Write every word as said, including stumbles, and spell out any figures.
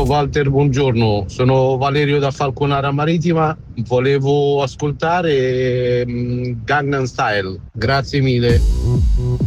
Walter, buongiorno, sono Valerio da Falconara Marittima, volevo ascoltare mm, Gangnam Style, grazie mille.